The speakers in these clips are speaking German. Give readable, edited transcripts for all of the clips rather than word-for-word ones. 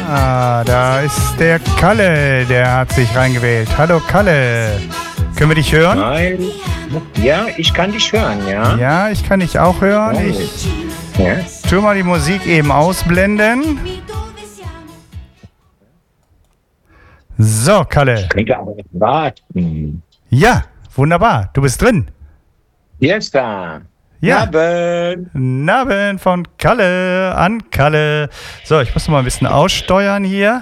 Da ist der Kalle, der hat sich reingewählt. Hallo Kalle, können wir dich hören? Nein. Ja, ich kann dich hören, ja. Ja, ich kann dich auch hören. Ich tue mal die Musik eben ausblenden. So, Kalle. Ich könnte aber nicht warten. Ja, wunderbar, du bist drin. Jetzt da. Ja. Abend. Abend von Kalle an Kalle. So, ich muss noch mal ein bisschen aussteuern hier.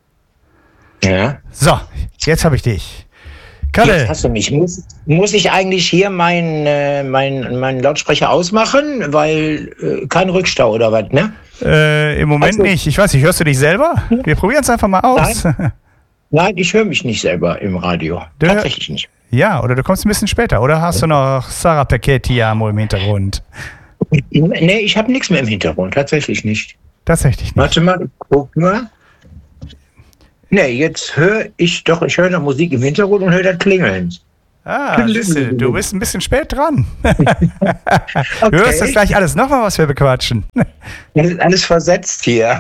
Ja. So, jetzt habe ich dich. Kalle. Jetzt hast du mich. Muss ich eigentlich hier meinen Lautsprecher ausmachen? Weil kein Rückstau oder was, ne? Im Moment nicht. Ich weiß nicht, hörst du dich selber? Wir probieren es einfach mal aus. Nein, ich höre mich nicht selber im Radio. Tatsächlich nicht. Ja, oder du kommst ein bisschen später. Oder hast du noch Sarah Paquet-Tiamo im Hintergrund? Nee, ich habe nichts mehr im Hintergrund. Tatsächlich nicht. Tatsächlich nicht. Warte mal, guck mal. Nee, jetzt höre ich höre noch Musik im Hintergrund und höre das Klingeln. Siehste, du bist ein bisschen spät dran. Okay. Hörst das gleich alles nochmal, was wir bequatschen? Das ist alles versetzt hier.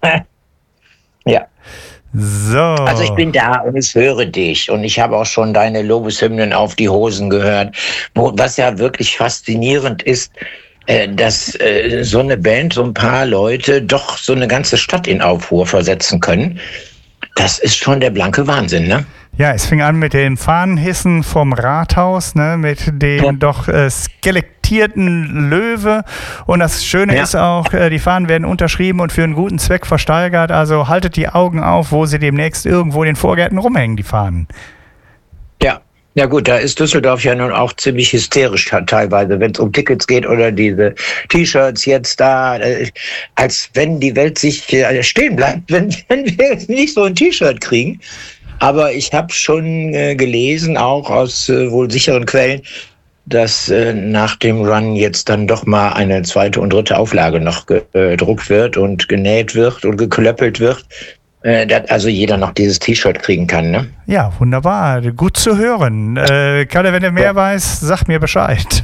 Ja. So. Also ich bin da und ich höre dich und ich habe auch schon deine Lobeshymnen auf die Hosen gehört, was ja wirklich faszinierend ist, dass so eine Band, so ein paar Leute doch so eine ganze Stadt in Aufruhr versetzen können. Das ist schon der blanke Wahnsinn, ne? Ja, es fing an mit den Fahnenhissen vom Rathaus, ne, mit dem doch skelettierten Löwe. Und das Schöne ist auch, die Fahnen werden unterschrieben und für einen guten Zweck versteigert. Also haltet die Augen auf, wo sie demnächst irgendwo in den Vorgärten rumhängen, die Fahnen. Ja. Ja gut, da ist Düsseldorf ja nun auch ziemlich hysterisch teilweise, wenn es um Tickets geht oder diese T-Shirts jetzt da, als wenn die Welt sich stehen bleibt, wenn wir jetzt nicht so ein T-Shirt kriegen. Aber ich habe schon gelesen, auch aus wohl sicheren Quellen, dass nach dem Run jetzt dann doch mal eine zweite und dritte Auflage noch gedruckt wird und genäht wird und geklöppelt wird. Dass also jeder noch dieses T-Shirt kriegen kann, ne? Ja, wunderbar. Gut zu hören. Kalle, wenn du mehr weißt, sag mir Bescheid.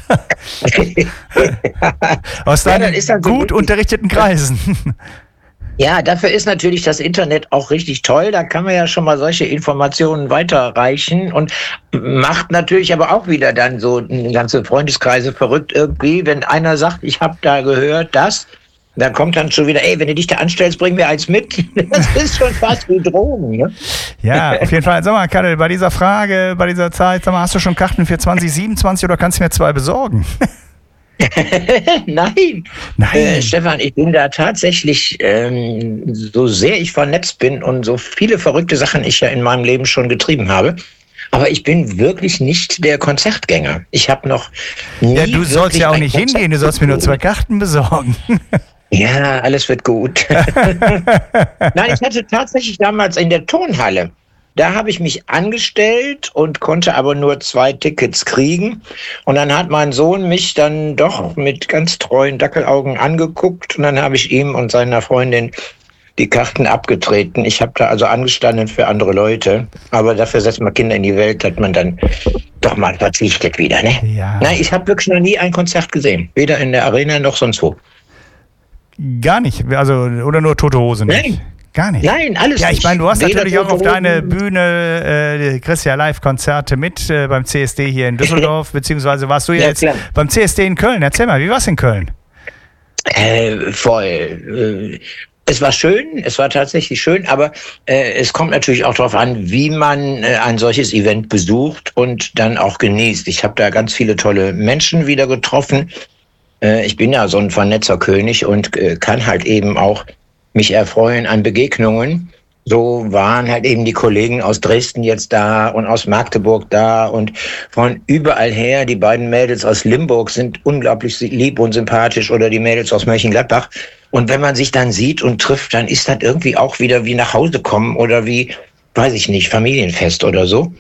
Aus deinen gut unterrichteten Kreisen. Ja, dafür ist natürlich das Internet auch richtig toll. Da kann man ja schon mal solche Informationen weiterreichen und macht natürlich aber auch wieder dann so ganze Freundeskreise verrückt irgendwie. Wenn einer sagt, ich habe da gehört, dann kommt dann schon wieder, wenn du dich da anstellst, bring mir eins mit. Das ist schon fast wie Drogen, ne? Ja, auf jeden Fall. Sag mal, Kalle, bei dieser Frage, bei dieser Zeit, sag mal, hast du schon Karten für 2027 oder kannst du mir 2 besorgen? Nein. Stefan, ich bin da tatsächlich, so sehr ich vernetzt bin und so viele verrückte Sachen ich ja in meinem Leben schon getrieben habe, aber ich bin wirklich nicht der Konzertgänger. Ich habe noch nie. Ja, du sollst ja auch nicht hingehen, du sollst mir nur 2 Karten besorgen. Ja, alles wird gut. Nein, ich hatte tatsächlich damals in der Turnhalle, da habe ich mich angestellt und konnte aber nur 2 Tickets kriegen. Und dann hat mein Sohn mich dann doch mit ganz treuen Dackelaugen angeguckt und dann habe ich ihm und seiner Freundin die Karten abgetreten. Ich habe da also angestanden für andere Leute, aber dafür setzt man Kinder in die Welt, hat man dann doch mal verzichtet wieder, ne? Ja. Nein, ich habe wirklich noch nie ein Konzert gesehen, weder in der Arena noch sonst wo. Gar nicht, also oder nur Tote Hose nicht? Nein. Gar nicht? Nein, alles nicht. Ja, ich meine, du hast weder natürlich auch auf Tote deine Bühne, kriegst ja Live-Konzerte mit beim CSD hier in Düsseldorf, beziehungsweise warst du jetzt beim CSD in Köln. Erzähl mal, wie war's in Köln? Voll. Es war schön, es war tatsächlich schön, aber es kommt natürlich auch darauf an, wie man ein solches Event besucht und dann auch genießt. Ich habe da ganz viele tolle Menschen wieder getroffen. Ich bin ja so ein Vernetzer König und kann halt eben auch mich erfreuen an Begegnungen. So waren halt eben die Kollegen aus Dresden jetzt da und aus Magdeburg da und von überall her. Die beiden Mädels aus Limburg sind unglaublich lieb und sympathisch oder die Mädels aus Mönchengladbach. Und wenn man sich dann sieht und trifft, dann ist das irgendwie auch wieder wie nach Hause kommen oder wie, weiß ich nicht, Familienfest oder so.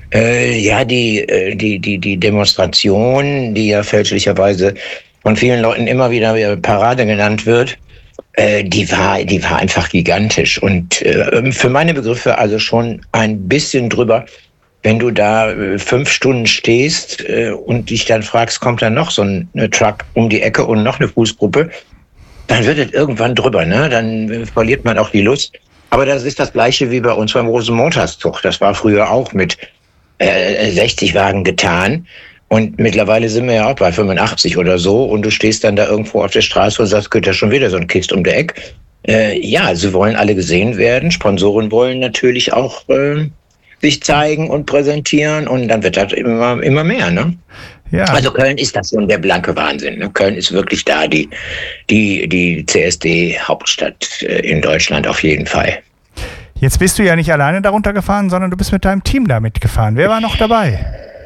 Die Demonstration, die ja fälschlicherweise von vielen Leuten immer wieder Parade genannt wird, die war einfach gigantisch und für meine Begriffe also schon ein bisschen drüber, wenn du da 5 Stunden stehst und dich dann fragst, kommt da noch so ein Truck um die Ecke und noch eine Fußgruppe, dann wird es irgendwann drüber, ne? Dann verliert man auch die Lust. Aber das ist das Gleiche wie bei uns beim Rosenmontagszug. Das war früher auch mit 60 Wagen getan. Und mittlerweile sind wir ja auch bei 85 oder so. Und du stehst dann da irgendwo auf der Straße und sagst, könnte ja schon wieder so ein Kist um der Eck. Ja, sie wollen alle gesehen werden. Sponsoren wollen natürlich auch sich zeigen und präsentieren. Und dann wird das immer mehr, ne? Ja. Also Köln ist das schon der blanke Wahnsinn. Ne? Köln ist wirklich da die CSD-Hauptstadt in Deutschland auf jeden Fall. Jetzt bist du ja nicht alleine darunter gefahren, sondern du bist mit deinem Team da mitgefahren. Wer war noch dabei?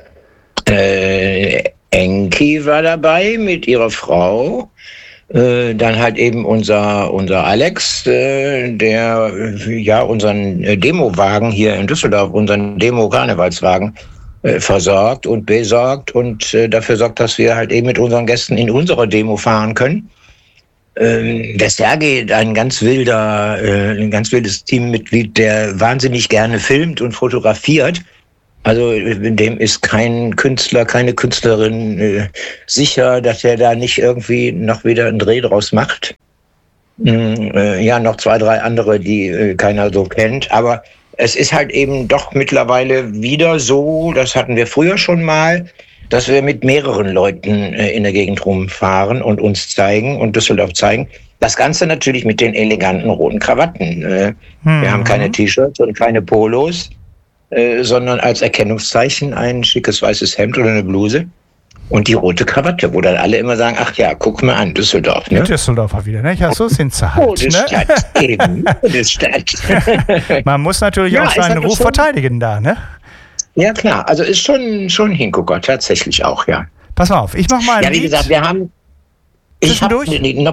Enki war dabei mit ihrer Frau. Dann halt eben unser Alex, der ja unseren Demowagen hier in Düsseldorf, unseren Demo-Karnevalswagen versorgt und besorgt und dafür sorgt, dass wir halt eben mit unseren Gästen in unserer Demo fahren können. Der Sergej, ein ganz wildes Teammitglied, der wahnsinnig gerne filmt und fotografiert. Also dem ist kein Künstler, keine Künstlerin sicher, dass er da nicht irgendwie noch wieder einen Dreh draus macht. Ja, noch 2, 3 andere, die keiner so kennt. Aber es ist halt eben doch mittlerweile wieder so, das hatten wir früher schon mal, dass wir mit mehreren Leuten in der Gegend rumfahren und uns zeigen und Düsseldorf zeigen. Das Ganze natürlich mit den eleganten roten Krawatten. Wir haben keine T-Shirts und keine Polos, sondern als Erkennungszeichen ein schickes weißes Hemd oder eine Bluse und die rote Krawatte, wo dann alle immer sagen, ach ja, guck mal an, Düsseldorf. Ne? Düsseldorfer wieder, ne? Ja, so sind sie halt. Todesstadt, eben, Todesstadt. Man muss natürlich auch seinen Ruf verteidigen da, ne? Ja, klar, also ist schon ein Hingucker, tatsächlich auch, ja. Pass mal auf, ich mach mal ein Lied. Ja, wie gesagt, wir haben... Ich habe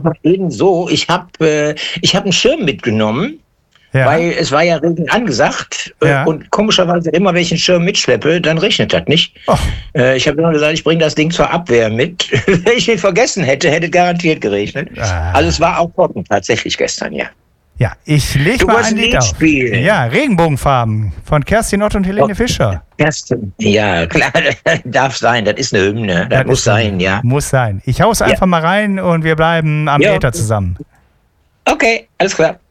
einen Schirm mitgenommen, weil es war ja Regen angesagt und komischerweise immer, wenn ich einen Schirm mitschleppe, dann regnet das nicht. Ich habe immer gesagt, ich bringe das Ding zur Abwehr mit. Wenn ich ihn vergessen hätte garantiert geregnet. Also es war auch trocken tatsächlich gestern, ja. Ja, ich lege mal ein Lied auf. Ja, Regenbogenfarben von Kerstin Ott und Helene Fischer. Kerstin, ja, klar, darf sein, das ist eine Hymne, das muss sein, ja. Muss sein. Ich hau's einfach mal rein und wir bleiben am Äther zusammen. Okay, alles klar.